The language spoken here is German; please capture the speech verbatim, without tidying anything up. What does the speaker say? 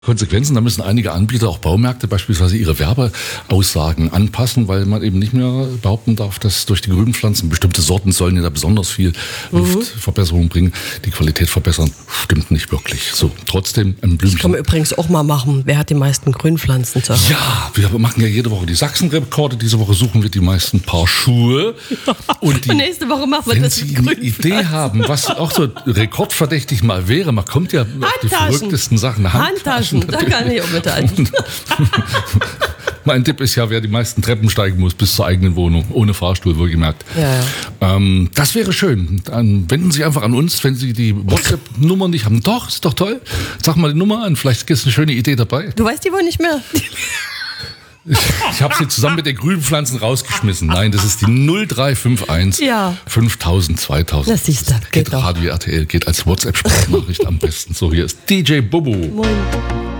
Konsequenzen. Da müssen einige Anbieter, auch Baumärkte beispielsweise, ihre Werbeaussagen anpassen, weil man eben nicht mehr behaupten darf, dass durch die Grünpflanzen bestimmte Sorten sollen ja da besonders viel Mhm. Luftverbesserung bringen, die Qualität verbessern. Stimmt nicht wirklich. So, trotzdem ein Blümchen. Das kann man übrigens auch mal machen. Wer hat die meisten Grünpflanzen zu Hause? Ja, wir machen ja jede Woche die Sachsenrekorde. Diese Woche suchen wir die meisten Paar Schuhe. Und, die, Und nächste Woche machen wir wenn das Sie mit eine Grünpflanzen. Idee haben, was auch so rekordverdächtig mal wäre, man kommt ja auf die Handtaschen. verrücktesten Sachen. Handtaschen, da kann ich auch mithalten. Mein Tipp ist ja, wer die meisten Treppen steigen muss bis zur eigenen Wohnung, ohne Fahrstuhl, wohlgemerkt. Ja, ja. Ähm, das wäre schön. Dann wenden Sie einfach an uns, wenn Sie die WhatsApp-Nummer nicht haben. Doch, ist doch toll. Sag mal die Nummer an, vielleicht ist eine schöne Idee dabei. Du weißt die wohl nicht mehr. Ich habe sie zusammen mit den Grünpflanzen rausgeschmissen. Nein, das ist die null drei fünf eins Ja. fünftausend zweitausend. Das siehst du, geht Geht doch. Radio R T L, geht als WhatsApp-Sprachnachricht am besten. So, hier ist D J Bobo. Moin.